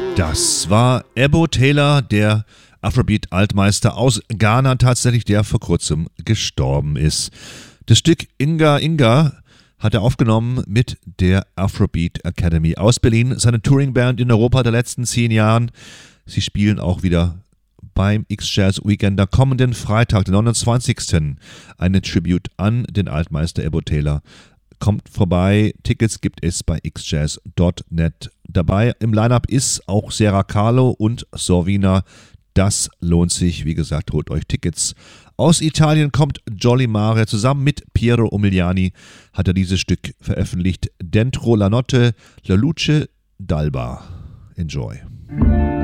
Das war Ebo Taylor, der Afrobeat-Altmeister aus Ghana, tatsächlich, der vor kurzem gestorben ist. Das Stück Inga Inga hat er aufgenommen mit der Afrobeat Academy aus Berlin, seine Touringband in Europa der letzten 10 Jahren. Sie spielen auch wieder beim X-Jazz Weekender kommenden Freitag, den 29. Eine Tribute an den Altmeister Ebo Taylor. Kommt vorbei, Tickets gibt es bei xjazz.net. Dabei im Lineup ist auch Sarah Carlo und Sorvina. Das lohnt sich, wie gesagt, holt euch Tickets. Aus Italien kommt Jolly Mare, zusammen mit Piero Umiliani hat er dieses Stück veröffentlicht. Dentro la notte, la luce d'alba. Enjoy.